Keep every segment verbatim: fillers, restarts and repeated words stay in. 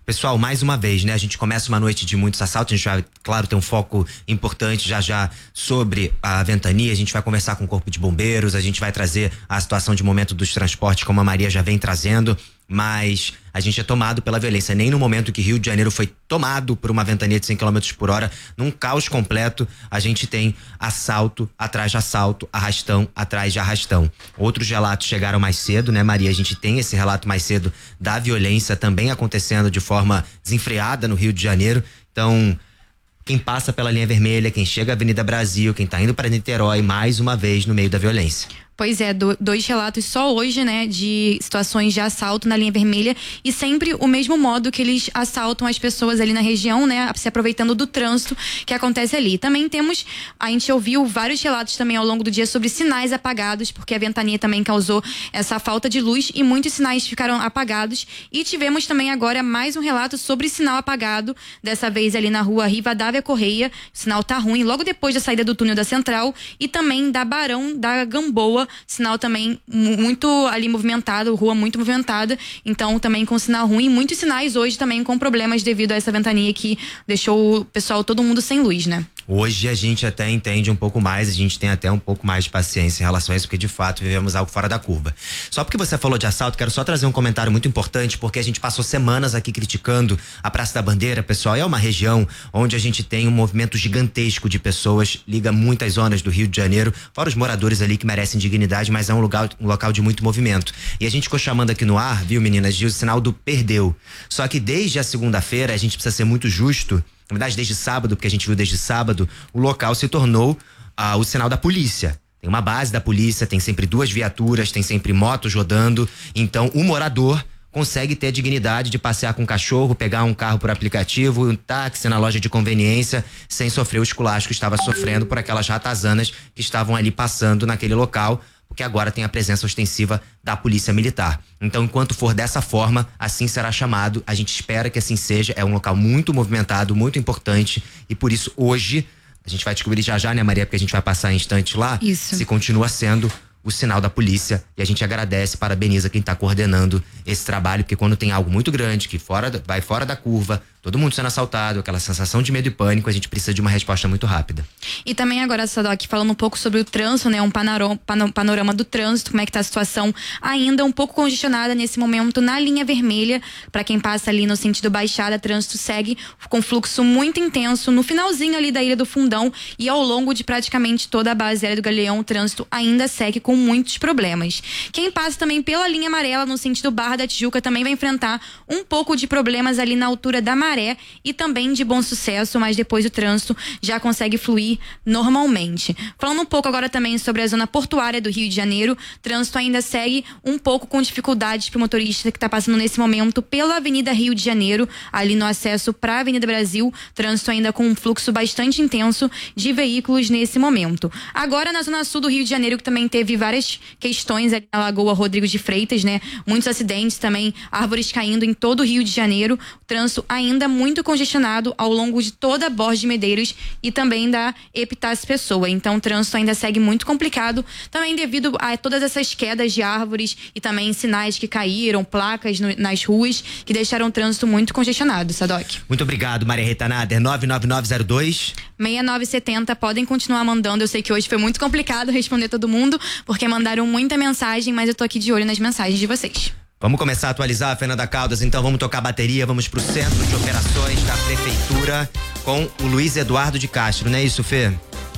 Pessoal, mais uma vez, né? A gente começa uma noite de muitos assaltos, a gente vai, claro, ter um foco importante já já sobre a Ventania, a gente vai conversar com o Corpo de Bombeiros, a gente vai trazer a situação de momento dos transportes, como a Maria já vem trazendo, mas a gente é tomado pela violência. Nem no momento que Rio de Janeiro foi tomado por uma ventania de cem quilômetros por hora, num caos completo, a gente tem assalto atrás de assalto, arrastão atrás de arrastão. Outros relatos chegaram mais cedo, né, Maria? A gente tem esse relato mais cedo da violência também acontecendo de forma desenfreada no Rio de Janeiro. Então, quem passa pela linha vermelha, quem chega à Avenida Brasil, quem tá indo para Niterói, mais uma vez no meio da violência. Pois é, do, dois relatos só hoje, né, de situações de assalto na linha vermelha e sempre o mesmo modo que eles assaltam as pessoas ali na região, né, se aproveitando do trânsito que acontece ali. Também temos, a gente ouviu vários relatos também ao longo do dia sobre sinais apagados, porque a ventania também causou essa falta de luz e muitos sinais ficaram apagados. E tivemos também agora mais um relato sobre sinal apagado, dessa vez ali na rua Rivadavia Correia, o sinal tá ruim, logo depois da saída do túnel da Central, e também da Barão da Gamboa, sinal também muito ali movimentado, rua muito movimentada, então também com sinal ruim, muitos sinais hoje também com problemas devido a essa ventania que deixou o pessoal, todo mundo sem luz, né? Hoje a gente até entende um pouco mais, a gente tem até um pouco mais de paciência em relação a isso, porque de fato vivemos algo fora da curva. Só porque você falou de assalto, quero só trazer um comentário muito importante, porque a gente passou semanas aqui criticando a Praça da Bandeira, pessoal, é uma região onde a gente tem um movimento gigantesco de pessoas, liga muitas zonas do Rio de Janeiro, fora os moradores ali que merecem dignidade, mas é um lugar, um local de muito movimento. E a gente ficou chamando aqui no ar, viu, meninas, de o sinal do perdeu. Só que desde a segunda-feira, a gente precisa ser muito justo. Na verdade, desde sábado, porque a gente viu desde sábado, o local se tornou ah, o sinal da polícia. Tem uma base da polícia, tem sempre duas viaturas, tem sempre motos rodando. Então, o morador consegue ter a dignidade de passear com um cachorro, pegar um carro por aplicativo, um táxi na loja de conveniência, sem sofrer o esculacho que estava sofrendo por aquelas ratazanas que estavam ali passando naquele local, porque agora tem a presença ostensiva da Polícia Militar. Então, enquanto for dessa forma, assim será chamado. A gente espera que assim seja. É um local muito movimentado, muito importante, e por isso hoje, a gente vai descobrir já já, né, Maria, porque a gente vai passar em instante lá, isso, se continua sendo o sinal da polícia, e a gente agradece, parabeniza quem está coordenando esse trabalho, porque quando tem algo muito grande, que fora, vai fora da curva, todo mundo sendo assaltado, aquela sensação de medo e pânico, a gente precisa de uma resposta muito rápida. E também agora, Sadoc, falando um pouco sobre o trânsito, né, um panorama, panorama do trânsito, como é que tá a situação ainda um pouco congestionada nesse momento na linha vermelha, para quem passa ali no sentido Baixada, trânsito segue com fluxo muito intenso no finalzinho ali da Ilha do Fundão e ao longo de praticamente toda a base aérea do Galeão, o trânsito ainda segue com muitos problemas. Quem passa também pela linha amarela no sentido Barra da Tijuca também vai enfrentar um pouco de problemas ali na altura da Maré e também de Bom Sucesso, mas depois o trânsito já consegue fluir normalmente. Falando um pouco agora também sobre a zona portuária do Rio de Janeiro, trânsito ainda segue um pouco com dificuldades para o motorista que está passando nesse momento pela Avenida Rio de Janeiro, ali no acesso para a Avenida Brasil, trânsito ainda com um fluxo bastante intenso de veículos nesse momento. Agora na zona sul do Rio de Janeiro, que também teve várias questões ali na Lagoa Rodrigues de Freitas, né? Muitos acidentes também, árvores caindo em todo o Rio de Janeiro, o trânsito ainda muito congestionado ao longo de toda a Borges de Medeiros e também da Epitácio Pessoa. Então o trânsito ainda segue muito complicado, também devido a todas essas quedas de árvores e também sinais que caíram, placas no, nas ruas, que deixaram o trânsito muito congestionado, Sadoc. Muito obrigado, Maria Rita Nader. nove nove nove zero dois seis nove sete zero, podem continuar mandando. Eu sei que hoje foi muito complicado responder todo mundo, porque mandaram muita mensagem, mas eu tô aqui de olho nas mensagens de vocês. Vamos começar a atualizar, Fernanda Caldas, então vamos tocar a bateria, vamos pro Centro de Operações da Prefeitura com o Luiz Eduardo de Castro, não é isso, Fê?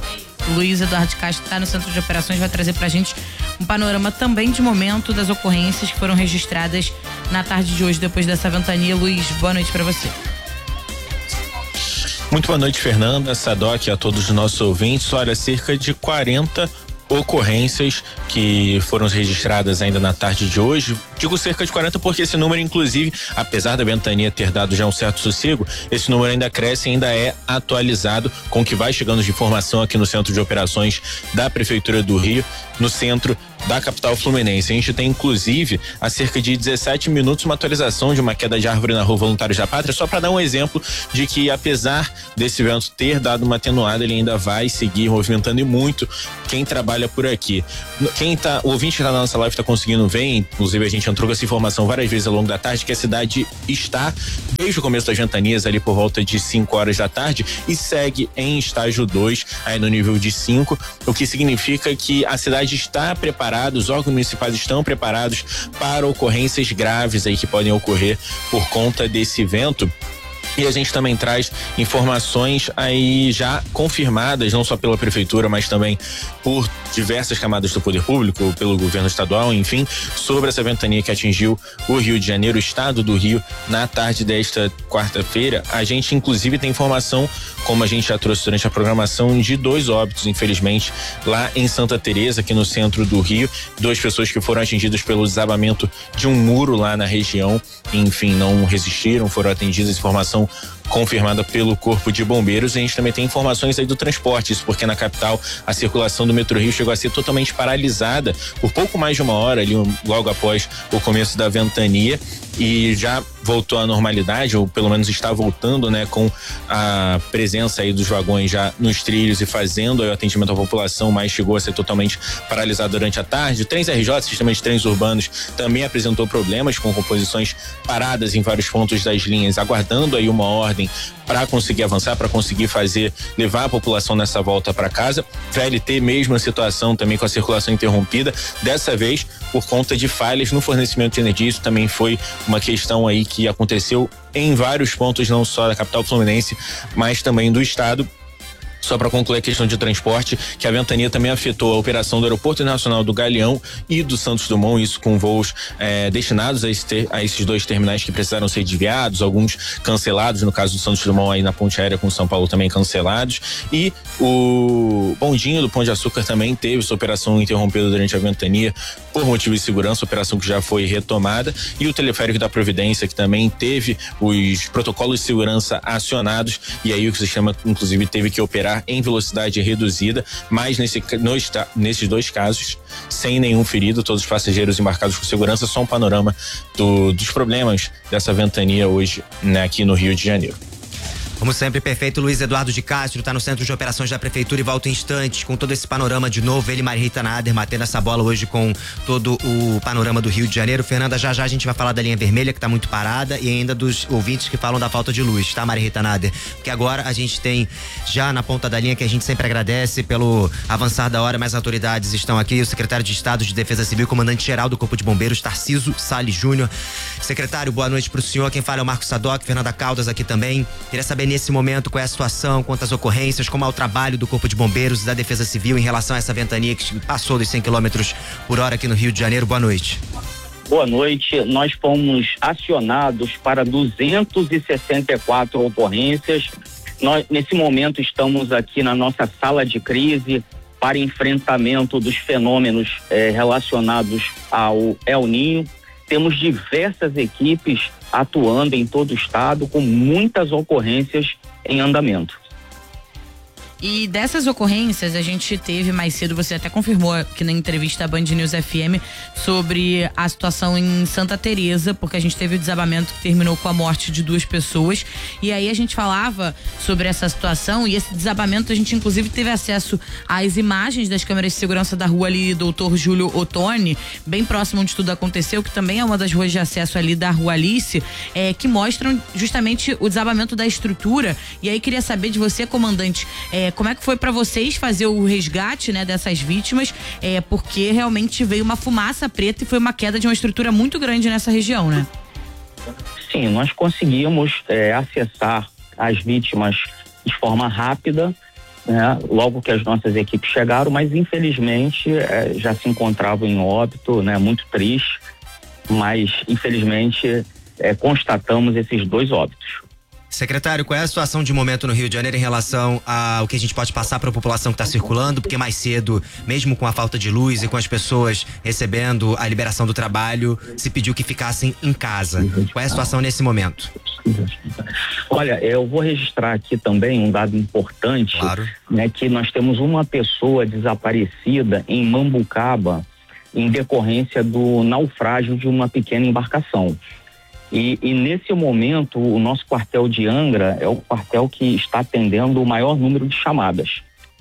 O Luiz Eduardo de Castro está no Centro de Operações, vai trazer pra gente um panorama também de momento das ocorrências que foram registradas na tarde de hoje, depois dessa ventania. Luiz, boa noite pra você. Muito boa noite, Fernanda, Sadoc, a todos os nossos ouvintes. Olha, cerca de quarenta ocorrências que foram registradas ainda na tarde de hoje. Digo cerca de quarenta porque esse número, inclusive, apesar da ventania ter dado já um certo sossego, esse número ainda cresce, ainda é atualizado com o que vai chegando de informação aqui no Centro de Operações da Prefeitura do Rio, no centro da capital fluminense. A gente tem inclusive há cerca de dezessete minutos uma atualização de uma queda de árvore na rua Voluntários da Pátria, só para dar um exemplo de que apesar desse vento ter dado uma atenuada, ele ainda vai seguir movimentando e muito quem trabalha por aqui. Quem tá, o ouvinte que tá na nossa live tá conseguindo ver, inclusive a gente entrou com essa informação várias vezes ao longo da tarde, que a cidade está desde o começo das ventanias ali por volta de cinco horas da tarde e segue em estágio dois, aí no nível de cinco, o que significa que a cidade está preparada, os órgãos municipais estão preparados para ocorrências graves aí que podem ocorrer por conta desse vento. E a gente também traz informações aí já confirmadas, não só pela prefeitura, mas também por diversas camadas do poder público, pelo governo estadual, enfim, sobre essa ventania que atingiu o Rio de Janeiro, o estado do Rio, na tarde desta quarta-feira. A gente inclusive tem informação, como a gente já trouxe durante a programação, de dois óbitos, infelizmente, lá em Santa Teresa, aqui no centro do Rio, duas pessoas que foram atingidas pelo desabamento de um muro lá na região, enfim, não resistiram, foram atendidas. Informação confirmada pelo Corpo de Bombeiros. E a gente também tem informações aí do transporte, isso porque na capital a circulação do Metrô Rio chegou a ser totalmente paralisada por pouco mais de uma hora ali, logo após o começo da ventania, e já voltou à normalidade, ou pelo menos está voltando, né, com a presença aí dos vagões já nos trilhos e fazendo aí o atendimento à população, mas chegou a ser totalmente paralisado durante a tarde. O Trens R J, sistema de trens urbanos, também apresentou problemas com composições paradas em vários pontos das linhas, aguardando aí uma ordem para conseguir avançar, para conseguir fazer, levar a população nessa volta para casa. V L T, mesma situação também com a circulação interrompida, dessa vez por conta de falhas no fornecimento de energia. Isso também foi uma questão aí que aconteceu em vários pontos, não só da capital fluminense, mas também do estado. Só para concluir a questão de transporte, que a ventania também afetou a operação do Aeroporto Internacional do Galeão e do Santos Dumont, isso com voos eh, destinados a, esse ter, a esses dois terminais que precisaram ser desviados, alguns cancelados, no caso do Santos Dumont aí na ponte aérea com São Paulo também cancelados, e o bondinho do Pão de Açúcar também teve sua operação interrompida durante a ventania por motivo de segurança, operação que já foi retomada, e o teleférico da Providência, que também teve os protocolos de segurança acionados, e aí o sistema inclusive teve que operar em velocidade reduzida, mas nesse, no, nesses dois casos, sem nenhum ferido, todos os passageiros embarcados com segurança. Só um panorama do, dos problemas dessa ventania hoje, né, aqui no Rio de Janeiro. Como sempre, perfeito. Luiz Eduardo de Castro está no Centro de Operações da Prefeitura e volta em instantes com todo esse panorama de novo. Ele e Maria Rita Nader batendo essa bola hoje com todo o panorama do Rio de Janeiro. Fernanda, já já a gente vai falar da linha vermelha, que está muito parada, e ainda dos ouvintes que falam da falta de luz, tá, Maria Rita Nader? Porque agora a gente tem já na ponta da linha, que a gente sempre agradece pelo avançar da hora, mas autoridades estão aqui, o secretário de Estado de Defesa Civil, comandante-geral do Corpo de Bombeiros, Tarciso Salles Júnior. Secretário, boa noite pro senhor. Quem fala é o Marcos Sadoc, Fernanda Caldas aqui também. Queria saber nesse momento qual é a situação, quantas ocorrências, como é o trabalho do Corpo de Bombeiros e da Defesa Civil em relação a essa ventania que passou dos cem quilômetros por hora aqui no Rio de Janeiro. Boa noite. Boa noite. Nós fomos acionados para duzentas e sessenta e quatro ocorrências. Nós, nesse momento, estamos aqui na nossa sala de crise para enfrentamento dos fenômenos eh, relacionados ao El Ninho. Temos diversas equipes atuando em todo o estado, com muitas ocorrências em andamento. E dessas ocorrências, a gente teve mais cedo, você até confirmou aqui na entrevista da Band News F M, sobre a situação em Santa Teresa, porque a gente teve o desabamento que terminou com a morte de duas pessoas, e aí a gente falava sobre essa situação, e esse desabamento a gente inclusive teve acesso às imagens das câmeras de segurança da rua ali, doutor Júlio Ottoni, bem próximo onde tudo aconteceu, que também é uma das ruas de acesso ali da Rua Alice, é, que mostram justamente o desabamento da estrutura. E aí queria saber de você, comandante, é, como é que foi para vocês fazer o resgate, né, dessas vítimas, é, porque realmente veio uma fumaça preta e foi uma queda de uma estrutura muito grande nessa região, né? Sim, nós conseguimos é, acessar as vítimas de forma rápida, né, logo que as nossas equipes chegaram, mas infelizmente é, já se encontravam em óbito, né, muito triste, mas infelizmente é, constatamos esses dois óbitos. Secretário, qual é a situação de momento no Rio de Janeiro em relação ao que a gente pode passar para a população que está circulando? Porque mais cedo, mesmo com a falta de luz e com as pessoas recebendo a liberação do trabalho, se pediu que ficassem em casa. Qual é a situação nesse momento? Olha, eu vou registrar aqui também um dado importante, claro, né, que nós temos uma pessoa desaparecida em Mambucaba, em decorrência do naufrágio de uma pequena embarcação. E, e nesse momento, o nosso quartel de Angra é o quartel que está atendendo o maior número de chamadas.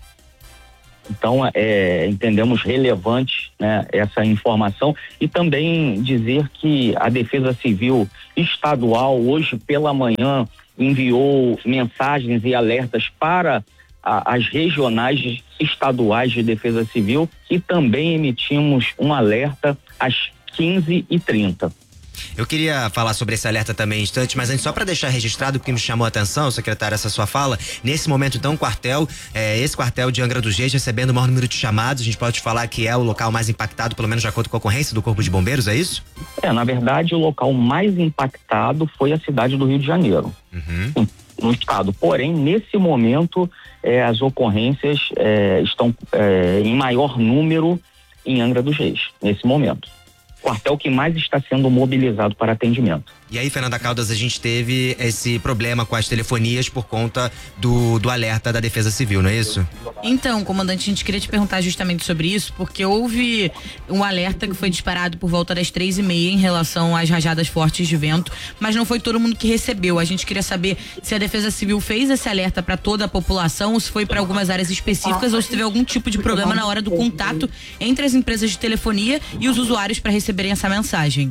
Então, é, entendemos relevante, né, essa informação, e também dizer que a Defesa Civil Estadual, hoje pela manhã, enviou mensagens e alertas para a, as regionais estaduais de Defesa Civil, e também emitimos um alerta às quinze e trinta. Eu queria falar sobre esse alerta também em instante, mas antes, só para deixar registrado, porque me chamou a atenção, secretário, essa sua fala, nesse momento então o quartel, é, esse quartel de Angra dos Reis recebendo o maior número de chamados, a gente pode falar que é o local mais impactado, pelo menos de acordo com a ocorrência do Corpo de Bombeiros, é isso? É, na verdade o local mais impactado foi a cidade do Rio de Janeiro, uhum. no estado, porém nesse momento é, as ocorrências é, estão é, em maior número em Angra dos Reis, nesse momento. Quartel que mais está sendo mobilizado para atendimento. E aí, Fernanda Caldas, a gente teve esse problema com as telefonias por conta do, do alerta da Defesa Civil, não é isso? Então, comandante, a gente queria te perguntar justamente sobre isso, porque houve um alerta que foi disparado por volta das três e meia em relação às rajadas fortes de vento, mas não foi todo mundo que recebeu. A gente queria saber se a Defesa Civil fez esse alerta para toda a população, ou se foi para algumas áreas específicas, ou se teve algum tipo de problema na hora do contato entre as empresas de telefonia e os usuários para receberem essa mensagem.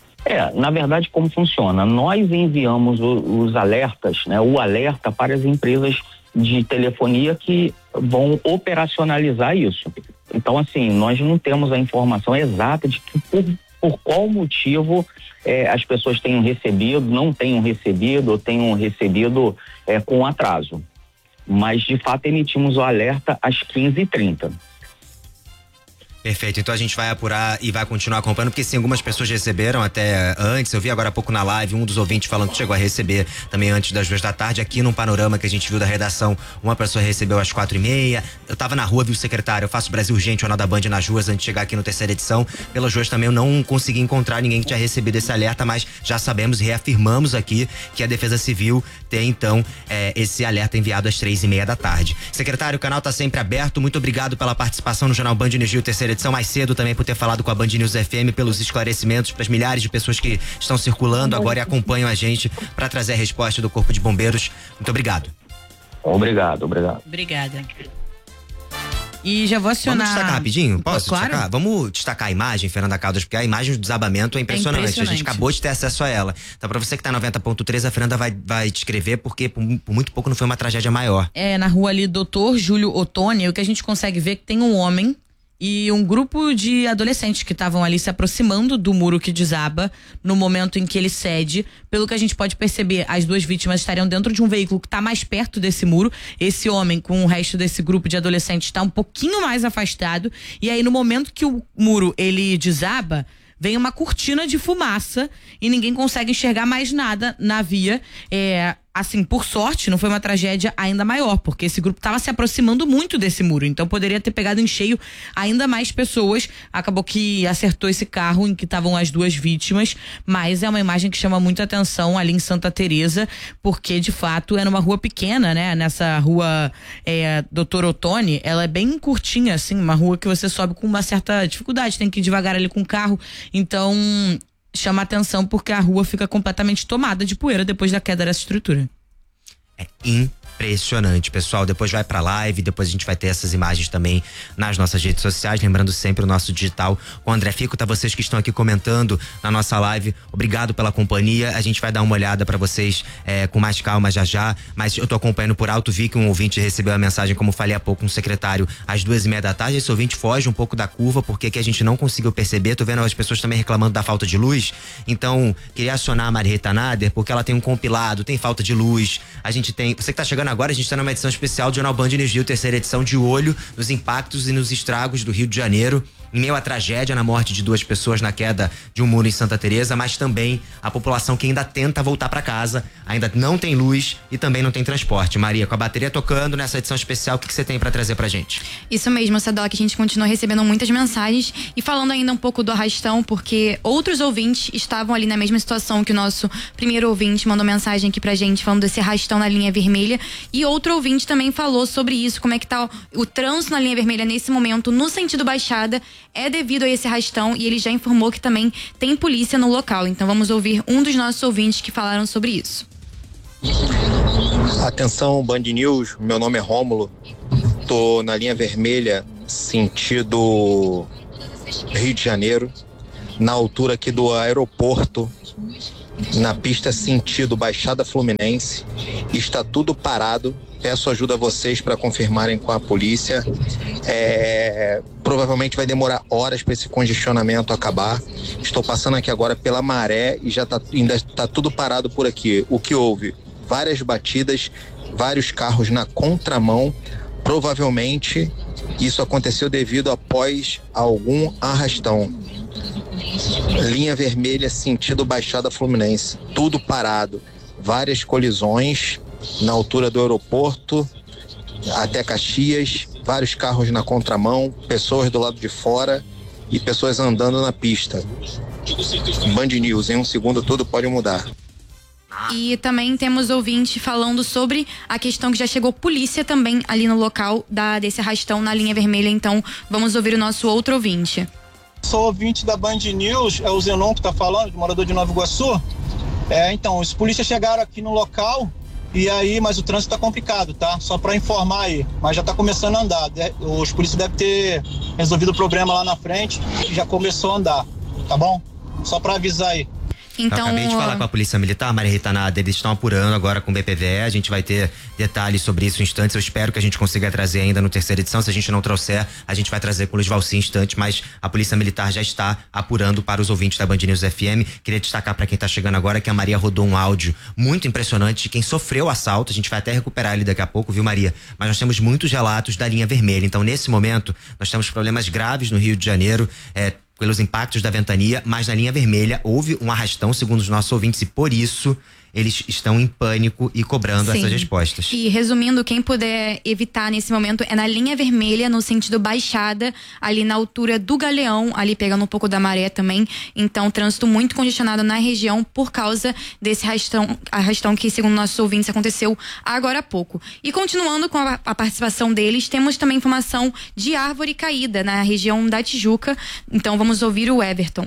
É, na verdade, como funciona? Nós enviamos o, os alertas, né, o alerta para as empresas de telefonia que vão operacionalizar isso. Então, assim, nós não temos a informação exata de que por, por qual motivo é, as pessoas tenham recebido, não tenham recebido ou tenham recebido é, com atraso. Mas, de fato, emitimos o alerta às quinze e trinta. Perfeito, então a gente vai apurar e vai continuar acompanhando, porque sim, algumas pessoas receberam até antes, eu vi agora há pouco na live um dos ouvintes falando que chegou a receber também antes das duas da tarde, aqui num panorama que a gente viu da redação, uma pessoa recebeu às quatro e meia, eu tava na rua, vi o secretário, eu faço Brasil Urgente, Jornal da Band nas ruas antes de chegar aqui no terceira edição, pelas ruas também eu não consegui encontrar ninguém que tinha recebido esse alerta, mas já sabemos e reafirmamos aqui que a Defesa Civil tem então é, esse alerta enviado às três e meia da tarde. Secretário, o canal tá sempre aberto, muito obrigado pela participação no Jornal Band News Rio, terceira edição, mais cedo também por ter falado com a Band News F M, pelos esclarecimentos para as milhares de pessoas que estão circulando agora e acompanham a gente para trazer a resposta do Corpo de Bombeiros. Muito obrigado. Obrigado, obrigado. Obrigada. E já vou acionar... Vamos destacar rapidinho? Posso claro. destacar? Vamos destacar a imagem, Fernanda Caldas, porque a imagem do desabamento é impressionante. É impressionante. A gente acabou de ter acesso a ela. Então, pra você que tá noventa ponto três, a Fernanda vai, vai descrever, porque por, por muito pouco não foi uma tragédia maior. É, na rua ali, doutor Júlio Ottoni, o que a gente consegue ver é que tem um homem e um grupo de adolescentes que estavam ali se aproximando do muro que desaba no momento em que ele cede. Pelo que a gente pode perceber, as duas vítimas estariam dentro de um veículo que está mais perto desse muro. Esse homem com o resto desse grupo de adolescentes está um pouquinho mais afastado. E aí, no momento que o muro ele desaba, vem uma cortina de fumaça e ninguém consegue enxergar mais nada na via. É, assim, por sorte, não foi uma tragédia ainda maior, porque esse grupo estava se aproximando muito desse muro, então poderia ter pegado em cheio ainda mais pessoas. Acabou que acertou esse carro em que estavam as duas vítimas, mas é uma imagem que chama muita atenção ali em Santa Teresa, porque de fato é numa rua pequena, né? Nessa rua é, doutor Ottoni, ela é bem curtinha, assim, uma rua que você sobe com uma certa dificuldade, tem que ir devagar ali com o carro, então chama atenção porque a rua fica completamente tomada de poeira depois da queda dessa estrutura. É impressionante, pessoal. Depois vai pra live, depois a gente vai ter essas imagens também nas nossas redes sociais, lembrando sempre o nosso digital com o André Fico, tá? Vocês que estão aqui comentando na nossa live, obrigado pela companhia. A gente vai dar uma olhada pra vocês é, com mais calma já já, mas eu tô acompanhando por alto, vi que um ouvinte recebeu a mensagem, como falei há pouco, um secretário às duas e meia da tarde. Esse ouvinte foge um pouco da curva, porque que a gente não conseguiu perceber. Tô vendo as pessoas também reclamando da falta de luz, então queria acionar a Marieta Nader, porque ela tem um compilado, tem falta de luz, a gente tem, você que tá chegando agora, a gente tá numa edição especial do Jornal Band News Rio, terceira edição, de olho nos impactos e nos estragos do Rio de Janeiro, em meio à tragédia na morte de duas pessoas na queda de um muro em Santa Teresa, mas também a população que ainda tenta voltar para casa, ainda não tem luz e também não tem transporte. Maria, com a bateria tocando nessa edição especial, o que, que você tem para trazer pra gente? Isso mesmo, Sadoc, a gente continua recebendo muitas mensagens e falando ainda um pouco do arrastão, porque outros ouvintes estavam ali na mesma situação que o nosso primeiro ouvinte mandou mensagem aqui pra gente falando desse arrastão na linha vermelha, e outro ouvinte também falou sobre isso, como é que tá o, o trânsito na linha vermelha nesse momento no sentido Baixada é devido a esse arrastão e ele já informou que também tem polícia no local. Então vamos ouvir um dos nossos ouvintes que falaram sobre isso. Atenção, Band News, meu nome é Rômulo, tô na linha vermelha, sentido Rio de Janeiro, na altura aqui do aeroporto, na pista sentido Baixada Fluminense. Está tudo parado. Peço ajuda a vocês para confirmarem com a polícia. É, provavelmente vai demorar horas para esse congestionamento acabar. Estou passando aqui agora pela Maré e já tá, ainda está tudo parado por aqui. O que houve? Várias batidas, vários carros na contramão. Provavelmente isso aconteceu devido após algum arrastão. Linha vermelha sentido Baixada Fluminense, tudo parado, várias colisões na altura do aeroporto até Caxias, vários carros na contramão, pessoas do lado de fora e pessoas andando na pista. Band News, em um segundo tudo pode mudar. E também temos ouvinte falando sobre a questão que já chegou polícia também ali no local da, desse arrastão na linha vermelha, então vamos ouvir o nosso outro ouvinte. Sou ouvinte da Band News, é o Zenon que está falando, morador de Nova Iguaçu. É, então, os polícias chegaram aqui no local e aí, mas o trânsito está complicado, tá? Só para informar aí, mas já está começando a andar. Os polícias devem ter resolvido o problema lá na frente e já começou a andar, tá bom? Só para avisar aí. Então, eu acabei de falar com a Polícia Militar, Maria Rita Nader, eles estão apurando agora com o B P V E, a gente vai ter detalhes sobre isso em instantes, eu espero que a gente consiga trazer ainda no terceira edição, se a gente não trouxer, a gente vai trazer com o Luiz Valci em instantes, mas a Polícia Militar já está apurando para os ouvintes da Band News F M. Queria destacar para quem está chegando agora que a Maria rodou um áudio muito impressionante de quem sofreu o assalto, a gente vai até recuperar ele daqui a pouco, viu, Maria? Mas nós temos muitos relatos da linha vermelha, então nesse momento nós temos problemas graves no Rio de Janeiro, é, pelos impactos da ventania, mas na linha vermelha houve um arrastão, segundo os nossos ouvintes, e por isso eles estão em pânico e cobrando sim, essas respostas. E resumindo, quem puder evitar nesse momento é na linha vermelha, no sentido Baixada, ali na altura do Galeão, ali pegando um pouco da Maré também. Então, trânsito muito congestionado na região por causa desse arrastão, arrastão que, segundo nossos ouvintes, aconteceu agora há pouco. E continuando com a, a participação deles, temos também informação de árvore caída na região da Tijuca. Então, vamos ouvir o Everton.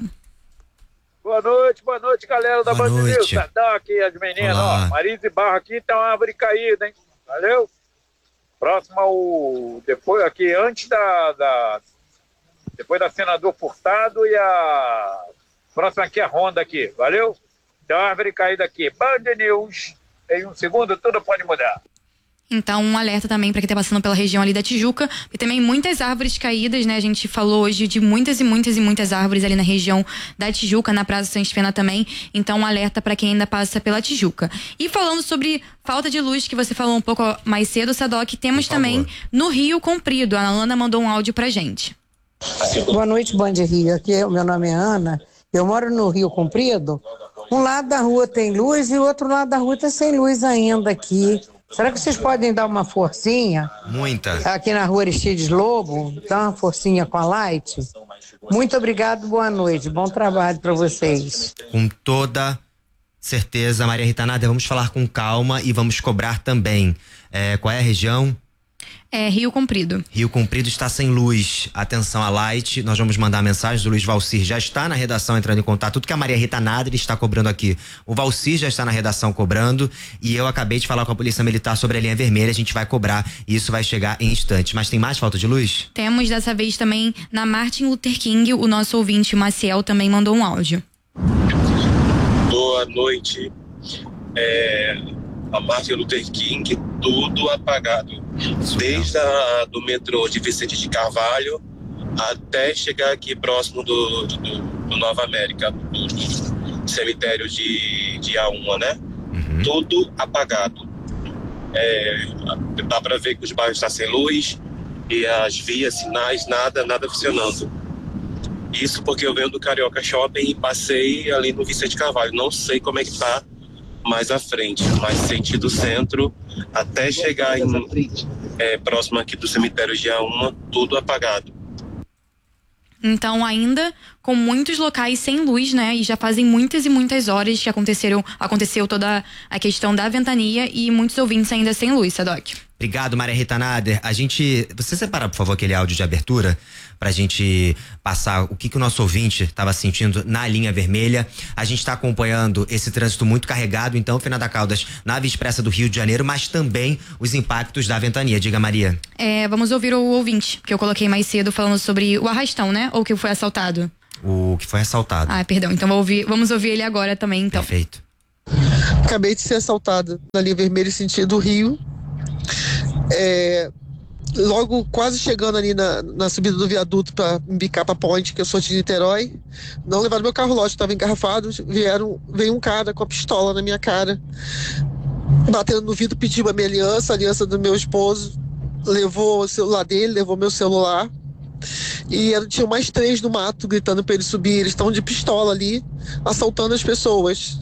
Boa noite, boa noite, galera da Band News. Tá aqui as meninas, olá. ó. Marisa e Barro aqui, tá uma árvore caída, hein? Valeu? Próximo ao. Depois, aqui, antes da. da depois da Senador Furtado e a. Próximo aqui é a Honda aqui, valeu? Tem uma árvore caída aqui. Band News. Em um segundo, tudo pode mudar. Então, um alerta também para quem está passando pela região ali da Tijuca. E também muitas árvores caídas, né? A gente falou hoje de muitas e muitas e muitas árvores ali na região da Tijuca, na Praça Santa Fena também. Então, um alerta para quem ainda passa pela Tijuca. E falando sobre falta de luz, que você falou um pouco mais cedo, Sadoc, temos também no Rio Comprido. A Alana mandou um áudio pra gente. Boa noite, Band Rio. Aqui, o meu nome é Ana. Eu moro no Rio Comprido. Um lado da rua tem luz e o outro lado da rua tá sem luz ainda aqui. Será que vocês podem dar uma forcinha? Muita. Aqui na rua Aristides Lobo, dá uma forcinha com a Light? Muito obrigado, boa noite, bom trabalho para vocês. Com toda certeza, Maria Rita Nader, vamos falar com calma e vamos cobrar também. É, qual é a região? É Rio Comprido. Rio Comprido está sem luz. Atenção a Light, nós vamos mandar mensagens. O Luiz Valcir já está na redação entrando em contato. Tudo que a Maria Rita Nader está cobrando aqui. O Valcir já está na redação cobrando. E eu acabei de falar com a Polícia Militar sobre a linha vermelha. A gente vai cobrar e isso vai chegar em instantes. Mas tem mais falta de luz? Temos dessa vez também na Martin Luther King. O nosso ouvinte, Maciel, também mandou um áudio. Boa noite. É, a Martin Luther King, tudo apagado. Desde a, do metrô de Vicente de Carvalho até chegar aqui próximo do, do, do Nova América, do, do cemitério de, de Auma, né? Uhum. Tudo apagado. É, dá para ver que os bairros estão sem luz e as vias, sinais, nada, nada funcionando. Isso porque eu venho do Carioca Shopping e passei ali no Vicente Carvalho. Não sei como é que tá mais à frente, mas sentido centro, até chegar em, é, próximo aqui do cemitério de Auma, tudo apagado. Então, ainda com muitos locais sem luz, né? E já fazem muitas e muitas horas que aconteceram, aconteceu toda a questão da ventania e muitos ouvintes ainda sem luz, Sadoc. Obrigado, Maria Rita Nader. A gente. Você separa, por favor, aquele áudio de abertura pra gente passar o que, que o nosso ouvinte estava sentindo na linha vermelha. A gente está acompanhando esse trânsito muito carregado, então, Fernanda Caldas, na Via Expressa do Rio de Janeiro, mas também os impactos da ventania. Diga, Maria. É, vamos ouvir o ouvinte, que eu coloquei mais cedo falando sobre o arrastão, né? Ou que foi assaltado. O que foi assaltado. Ah, perdão. Então vou ouvir, vamos ouvir ele agora também, então. Perfeito. Acabei de ser assaltada na linha vermelha sentido Rio. É, logo quase chegando ali na, na subida do viaduto para embicar pra ponte, que eu sou de Niterói, não levaram meu carro lógico, estava engarrafado, vieram, veio um cara com a pistola na minha cara, batendo no vidro, pediu a minha aliança, a aliança do meu esposo, levou o celular dele, levou meu celular, e tinham mais três no mato gritando para ele subir. Eles estão de pistola ali, assaltando as pessoas.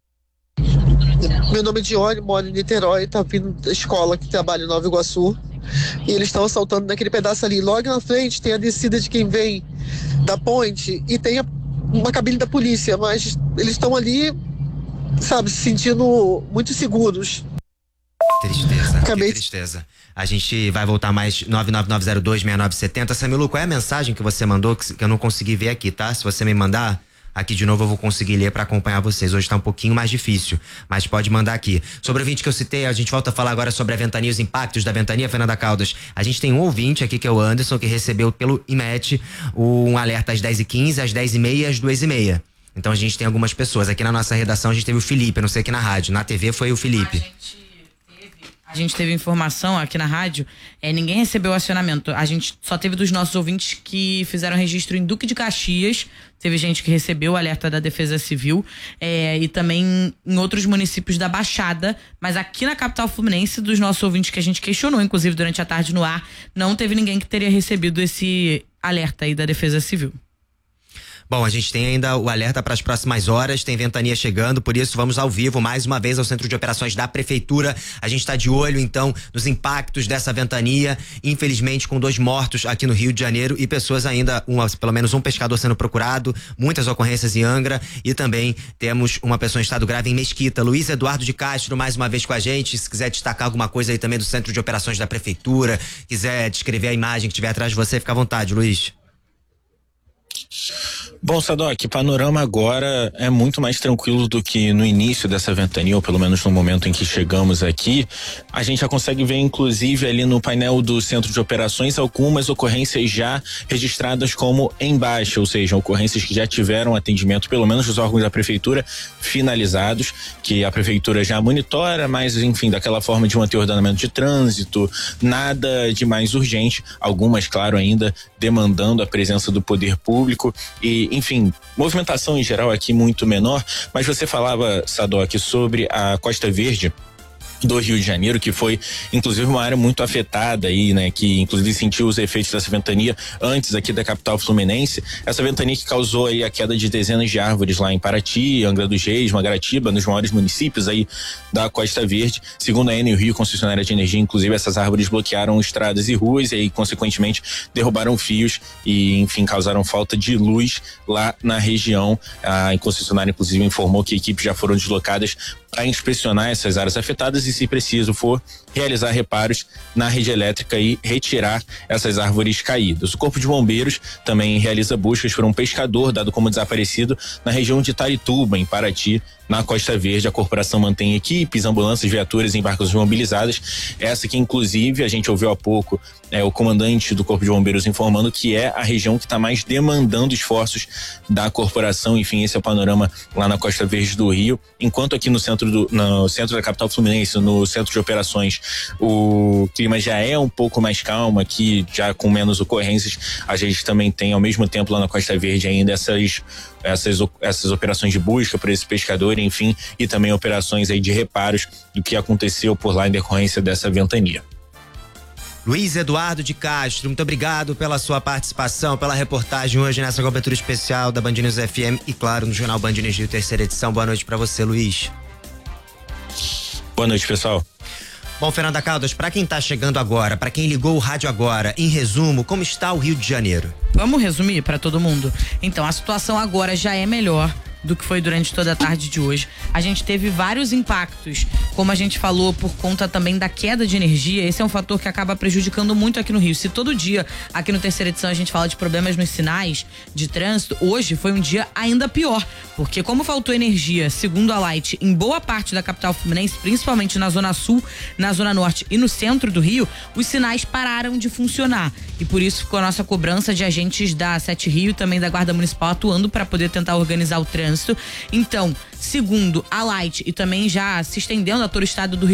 Meu nome é Dione, moro em Niterói, tá vindo da escola que trabalha em Nova Iguaçu. E eles estão assaltando naquele pedaço ali. Logo na frente tem a descida de quem vem da ponte e tem a, uma cabine da polícia, mas eles estão ali, sabe, se sentindo muito seguros. Tristeza, Acabei... que tristeza. A gente vai voltar mais nove nove nove zero dois seis nove sete zero. Samilu, qual é a mensagem que você mandou que, que eu não consegui ver aqui, tá? Se você me mandar aqui de novo, eu vou conseguir ler para acompanhar vocês. Hoje tá um pouquinho mais difícil, mas pode mandar aqui. Sobre o ouvinte que eu citei, a gente volta a falar agora sobre a ventania, os impactos da ventania, Fernanda Caldas. A gente tem um ouvinte aqui, que é o Anderson, que recebeu pelo I M E T um alerta às dez e quinze, às dez e meia e às duas e meia. Então a gente tem algumas pessoas. Aqui na nossa redação a gente teve o Felipe, eu não sei aqui na rádio. Na T V foi o Felipe. A gente teve informação aqui na rádio, é, ninguém recebeu acionamento. A gente só teve dos nossos ouvintes que fizeram registro em Duque de Caxias. Teve gente que recebeu o alerta da Defesa Civil, é, e também em outros municípios da Baixada. Mas aqui na capital fluminense, dos nossos ouvintes que a gente questionou, inclusive durante a tarde no ar, não teve ninguém que teria recebido esse alerta aí da Defesa Civil. Bom, a gente tem ainda o alerta para as próximas horas, tem ventania chegando, por isso vamos ao vivo mais uma vez ao Centro de Operações da Prefeitura. A gente está de olho então nos impactos dessa ventania, infelizmente com dois mortos aqui no Rio de Janeiro e pessoas ainda, uma, pelo menos um pescador sendo procurado, muitas ocorrências em Angra e também temos uma pessoa em estado grave em Mesquita. Luiz Eduardo de Castro mais uma vez com a gente, se quiser destacar alguma coisa aí também do Centro de Operações da Prefeitura, quiser descrever a imagem que tiver atrás de você, fica à vontade, Luiz. Bom, Sadoc, panorama agora é muito mais tranquilo do que no início dessa ventania, ou pelo menos no momento em que chegamos aqui. A gente já consegue ver, inclusive, ali no painel do Centro de Operações, algumas ocorrências já registradas como em baixa, ou seja, ocorrências que já tiveram atendimento, pelo menos dos órgãos da Prefeitura, finalizados, que a Prefeitura já monitora, mas, enfim, daquela forma de manter o ordenamento de trânsito, nada de mais urgente, algumas, claro, ainda demandando a presença do poder público e, enfim, movimentação em geral aqui muito menor, mas você falava, Sadoc, sobre a Costa Verde do Rio de Janeiro, que foi inclusive uma área muito afetada aí, né, que inclusive sentiu os efeitos dessa ventania antes aqui da capital fluminense, essa ventania que causou aí a queda de dezenas de árvores lá em Paraty, Angra dos Reis, Mangaratiba, nos maiores municípios aí da Costa Verde. Segundo a Enel Rio, concessionária de energia, inclusive essas árvores bloquearam estradas e ruas e aí consequentemente derrubaram fios e, enfim, causaram falta de luz lá na região. A concessionária inclusive informou que equipes já foram deslocadas para inspecionar essas áreas afetadas e, se preciso for, realizar reparos na rede elétrica e retirar essas árvores caídas. O Corpo de Bombeiros também realiza buscas por um pescador dado como desaparecido na região de Itarituba, em Paraty, na Costa Verde. A corporação mantém equipes, ambulâncias, viaturas e embarcações mobilizadas. Essa que, inclusive, a gente ouviu há pouco é, o comandante do Corpo de Bombeiros informando que é a região que está mais demandando esforços da corporação. Enfim, esse é o panorama lá na Costa Verde do Rio. Enquanto aqui no centro, do, no centro da capital fluminense, no centro de operações, o clima já é um pouco mais calmo aqui, já com menos ocorrências. A gente também tem, ao mesmo tempo, lá na Costa Verde ainda essas essas, essas operações de busca por esse pescador, enfim, e também operações aí de reparos do que aconteceu por lá em decorrência dessa ventania. Luiz Eduardo de Castro, muito obrigado pela sua participação, pela reportagem hoje nessa cobertura especial da Band News F M e, claro, no Jornal Band News Rio, terceira edição. Boa noite pra você, Luiz. Boa noite, pessoal. Bom, Fernanda Caldas, pra quem tá chegando agora, pra quem ligou o rádio agora, em resumo, como está o Rio de Janeiro? Vamos resumir para todo mundo? Então, a situação agora já é melhor do que foi durante toda a tarde de hoje. A gente teve vários impactos, como a gente falou, por conta também da queda de energia. Esse é um fator que acaba prejudicando muito aqui no Rio. Se todo dia, aqui no Terceira Edição, a gente fala de problemas nos sinais de trânsito, hoje foi um dia ainda pior, porque como faltou energia, segundo a Light, em boa parte da capital fluminense, principalmente na Zona Sul, na Zona Norte e no centro do Rio, os sinais pararam de funcionar. E por isso ficou a nossa cobrança de agentes da Sete Rio e também da Guarda Municipal atuando para poder tentar organizar o trânsito. Então, segundo a Light e também já se estendendo a todo o estado do Rio